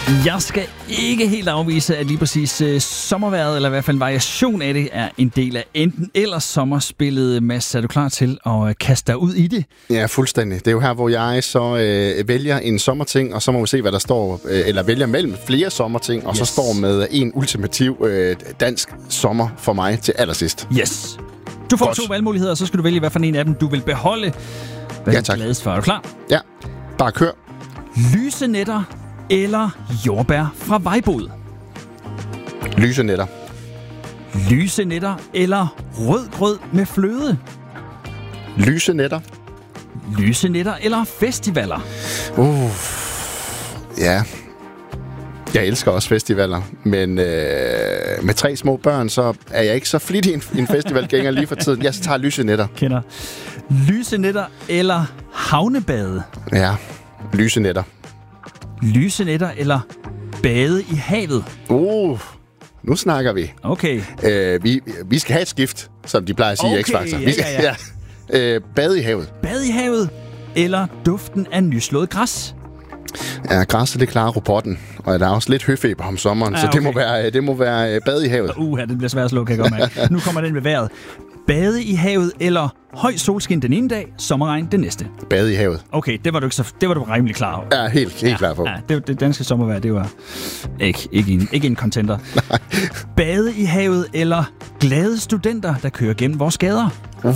Jeg skal ikke helt afvise, at lige præcis sommervejret, eller i hvert fald en variation af det, er en del af enten eller sommerspillet. Mads, er du klar til at kaste dig ud i det? Ja, fuldstændig. Det er jo her, hvor jeg så vælger en sommerting, og så må vi se, hvad der står, eller vælger mellem flere sommerting, og så står med en ultimativ dansk sommer for mig til allersidst. Yes. Du får 2 valgmuligheder, og så skal du vælge, hvad for en af dem du vil beholde. Hvad er du gladest for? Er du klar? Ja, bare kør. Lyse nætter eller jordbær fra vejbod? Lyse nætter. Lyse nætter eller rød grød med fløde? Lyse nætter. Lyse nætter eller festivaler? Ja. Jeg elsker også festivaler, men med 3 små børn, så er jeg ikke så flittig en festivalgænger lige for tiden. Jeg tager lyse nætter. Kender. Lyse nætter eller havnebade? Ja, lyse nætter. Lyse nætter eller bade i havet? Nu snakker vi. Okay. Vi skal have et skift, som de plejer at sige i X-Factor. Vi skal bade i havet. Bade i havet eller duften af nyslået græs? Ja, græsset, det klarer robotten, og der er også lidt høfeber om sommeren, så det må være bade i havet. Det bliver svært at slå, kan jeg godt mærke. Nu kommer den ved vejret. Bade i havet eller høj solskin den ene dag, sommerregn den næste? Bade i havet. Okay, det var du rimelig klar over. Ja, helt klar på. Ja, det danske sommervejr, det var ikke en contender. Nej. Bade i havet eller glade studenter, der kører gennem vores gader?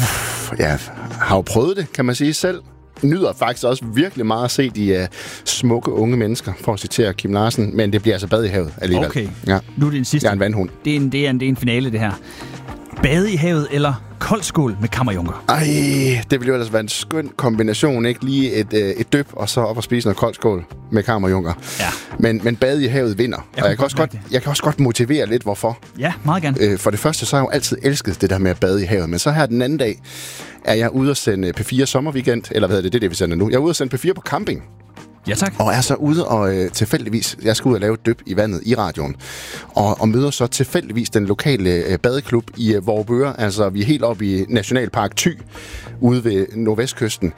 Jeg har jo prøvet det, kan man sige selv. Nyder faktisk også virkelig meget at se de smukke unge mennesker, for at citere Kim Larsen, men det bliver altså bade i havet alligevel. Okay, ja. Nu er det en sidste. Jeg er en vandhund. Det er en finale, det her. Bade i havet eller koldskål med kammerjunker? Ej, det ville jo ellers være en skøn kombination, ikke? Lige et dyp, og så op og spise noget koldskål med kammerjunker. Ja. Men bade i havet vinder. Og jeg kan også godt motivere lidt, hvorfor. Ja, meget gerne. For det første, så har jeg jo altid elsket det der med at bade i havet. Men så her den anden dag, er jeg ude at sende P4 sommerweekend, eller hvad hedder det vi sender nu. Jeg er ude at sende P4 på camping. Ja, tak. Og er så ude og tilfældigvis, jeg skal ud og lave et dyb i vandet i radioen, og møder så tilfældigvis den lokale badeklub i Vorupør. Altså, vi er helt oppe i Nationalpark Thy, ude ved nordvestkysten,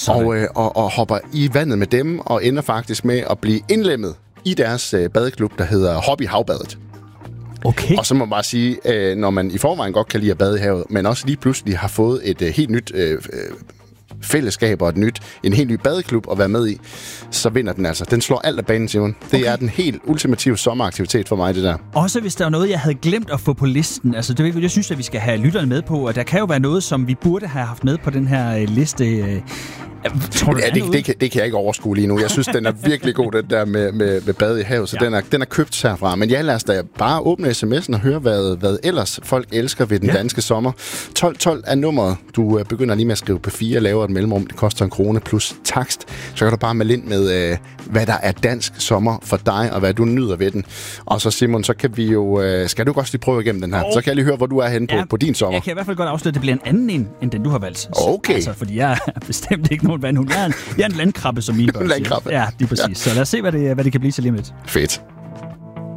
og hopper i vandet med dem, og ender faktisk med at blive indlemmet i deres badeklub, der hedder Hobby Havbadet. Okay. Og så må man bare sige, når man i forvejen godt kan lide at bade i havet, men også lige pludselig har fået et helt nyt fællesskab og en helt ny badeklub at være med i, så vinder den altså. Den slår alt af banen, Simon. Det er den helt ultimative sommeraktivitet for mig, det der. Også hvis der er noget, jeg havde glemt at få på listen. Altså, det synes jeg, vi skal have lytterne med på, og der kan jo være noget, som vi burde have haft med på den her liste. Tror du, det kan jeg ikke overskue lige nu. Jeg synes, den er virkelig god, den der med bade i havet, så den er købt herfra. Men lad os da bare åbne sms'en og høre, hvad ellers folk elsker ved den danske sommer. 1212 er nummeret. Du begynder lige med at skrive P4, laver et mellemrum. Det koster 1 krone plus takst. Så kan du bare melde ind med, hvad der er dansk sommer for dig, og hvad du nyder ved den. Og så Simon, så kan vi jo... skal du også lige prøve igennem den her? Så kan jeg lige høre, hvor du er henne på din sommer. Jeg kan i hvert fald godt afsløre, at det bliver en anden end den, du har valgt. Okay. Altså, fordi jeg er bestemt ikke nogen vandhund. Jeg er en landkrabbe, som mine børn siger. Landkrabbe. Ja, lige præcis. Ja. Så lad os se, hvad det kan blive til lige om lidt. Fedt.